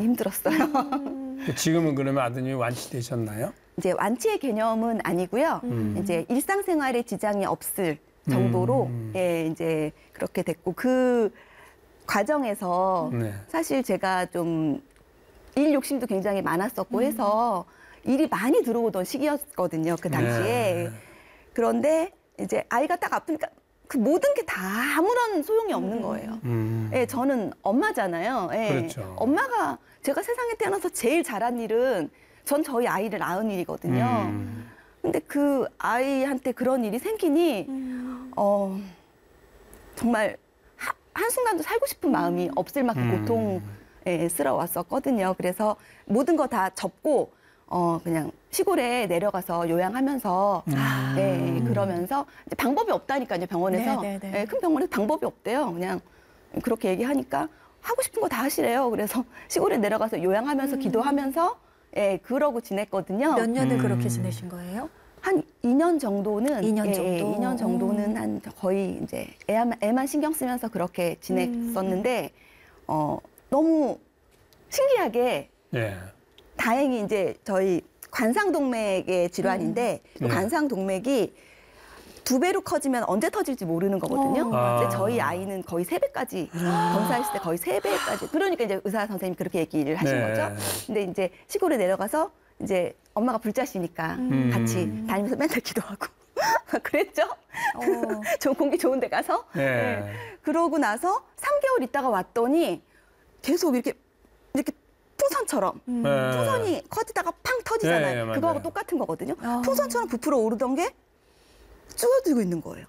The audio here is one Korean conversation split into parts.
힘들었어요. 지금은 그러면 아드님이 완치되셨나요? 이제 완치의 개념은 아니고요. 이제 일상생활에 지장이 없을 정도로 예, 이제 그렇게 됐고 그 과정에서 네. 사실 제가 좀 일 욕심도 굉장히 많았었고 해서 일이 많이 들어오던 시기였거든요. 그 당시에. 네. 그런데 이제 아이가 딱 아프니까 그 모든 게 다 아무런 소용이 없는 거예요. 예, 저는 엄마잖아요. 예. 그렇죠. 엄마가 제가 세상에 태어나서 제일 잘한 일은 전 저희 아이를 낳은 일이거든요. 근데 그 아이한테 그런 일이 생기니 정말 한순간도 살고 싶은 마음이 없을 만큼 고통스러웠었거든요. 그래서 모든 거 다 접고 그냥 시골에 내려가서 요양하면서 그러면서 이제 방법이 없다니까요, 병원에서. 예, 큰 병원에서 방법이 없대요. 그냥 그렇게 얘기하니까 하고 싶은 거 다 하시래요. 그래서 시골에 내려가서 요양하면서 기도하면서 예, 그러고 지냈거든요. 몇 년을 그렇게 지내신 거예요? 한 2년 정도는 2년 정도? 2년 정도는 한 거의 이제 애만 신경 쓰면서 그렇게 지냈었는데 너무 신기하게 예. 다행히 이제 저희 관상동맥의 질환인데 관상동맥이 2배로 커지면 언제 터질지 모르는 거거든요. 근데 저희 아이는 거의 3배까지 검사했을 때 거의 3배까지. 그러니까 이제 의사 선생님이 그렇게 얘기를 하신 거죠. 근데 이제 시골에 내려가서 이제 엄마가 불자시니까 같이 다니면서 맨날 기도하고 그랬죠. 좋은 공기 좋은 데 가서. 네. 그러고 나서 3개월 있다가 왔더니 계속 이렇게 풍선처럼 풍선이 커지다가 팡 터지잖아요. 네, 그거하고 똑같은 거거든요. 풍선처럼 부풀어 오르던 게 줄어들고 있는 거예요.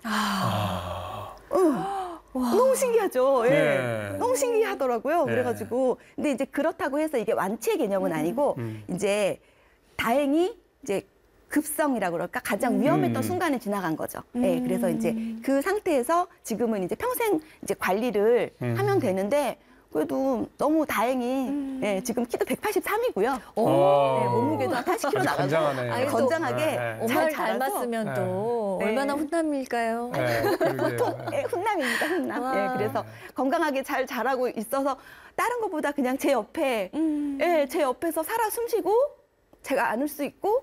너무 신기하죠. 예. 네. 너무 신기하더라고요. 네. 그래가지고 근데 이제 그렇다고 해서 이게 완치의 개념은 아니고 이제 다행히 이제 급성이라고 그럴까 가장 위험했던 순간을 지나간 거죠. 예. 그래서 이제 그 상태에서 지금은 이제 평생 이제 관리를 하면 되는데. 그래도 너무 다행히 예, 지금 키도 183이고요. 네, 몸무게도 한 80kg 나가고 건장하네. 건장하게 엄마를 잘 자라서 닮았으면 또 얼마나 훈남일까요? 보통 훈남입니다, 훈남. 예, 그래서 건강하게 잘 자라고 있어서 다른 것보다 그냥 제 옆에 예, 제 옆에서 살아 숨쉬고 제가 안을 수 있고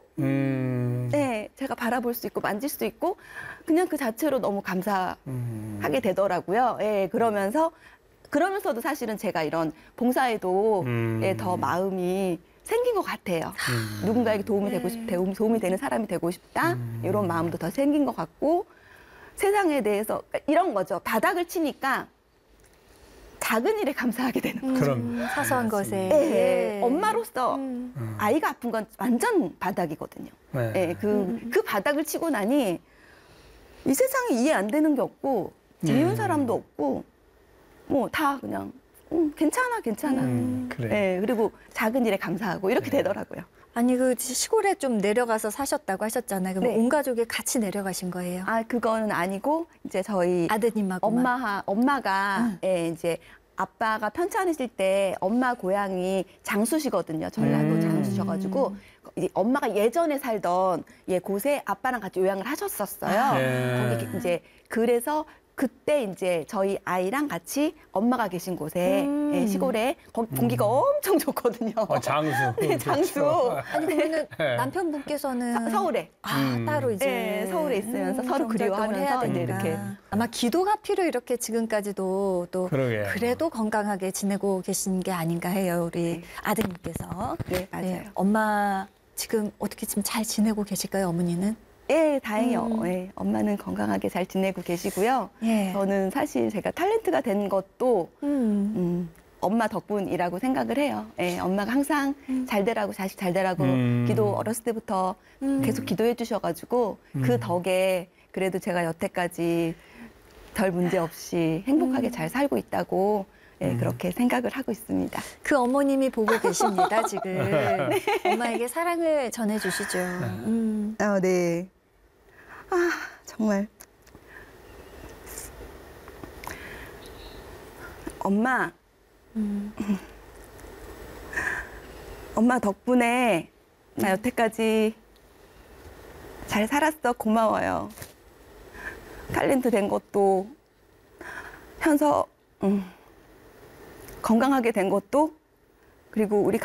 네, 제가 바라볼 수 있고 만질 수 있고 그냥 그 자체로 너무 감사하게 되더라고요. 예, 그러면서도 사실은 제가 이런 봉사에도 더 마음이 생긴 것 같아요. 누군가에게 도움이 되고 도움이 되는 사람이 되고 싶다. 이런 마음도 더 생긴 것 같고 세상에 대해서 이런 거죠. 바닥을 치니까 작은 일에 감사하게 되는 거죠. 그럼 사소한 것에. 네. 엄마로서 아이가 아픈 건 완전 바닥이거든요. 네. 네. 그 바닥을 치고 나니 이 세상에 이해 안 되는 게 없고 미운 사람도 없고 뭐 다 그냥 괜찮아. 그래. 네, 그리고 작은 일에 감사하고 이렇게 되더라고요. 아니 그 시골에 좀 내려가서 사셨다고 하셨잖아요. 그럼 온 가족이 같이 내려가신 거예요? 아 그거는 아니고 이제 저희 아드님하고 엄마가 예, 이제 아빠가 편찮으실 때 엄마 고향이 장수시거든요. 전라도 장수셔가지고 이제 엄마가 예전에 살던 곳에 아빠랑 같이 요양을 하셨었어요. 거기 이제 그래서 그때 이제 저희 아이랑 같이 엄마가 계신 곳에 시골에 거기 공기가 엄청 좋거든요. 장수. 네, 장수. 아니 그러면 남편분께서는 서울에 따로 이제 네, 서울에 있으면서 서로 그리워하면서 이제 이렇게 아마 기도가 필요 이렇게 지금까지도 또 그러게요. 그래도 건강하게 지내고 계신 게 아닌가 해요 우리 아드님께서. 네, 맞아요. 네, 엄마 지금 어떻게 지금 잘 지내고 계실까요, 어머니는? 예, 다행히요. 예, 엄마는 건강하게 잘 지내고 계시고요. 예. 저는 사실 제가 탤런트가 된 것도 엄마 덕분이라고 생각을 해요. 예, 엄마가 항상 잘 되라고 자식 잘 되라고 기도 어렸을 때부터 계속 기도해 주셔가지고 그 덕에 그래도 제가 여태까지 별 문제 없이 행복하게 잘 살고 있다고 예, 그렇게 생각을 하고 있습니다. 그 어머님이 보고 계십니다, 지금. 네. 엄마에게 사랑을 전해주시죠. 네. 아, 정말. 엄마. 엄마 덕분에 나 여태까지 잘 살았어. 고마워요. 탤런트 된 것도 현서 건강하게 된 것도 그리고 우리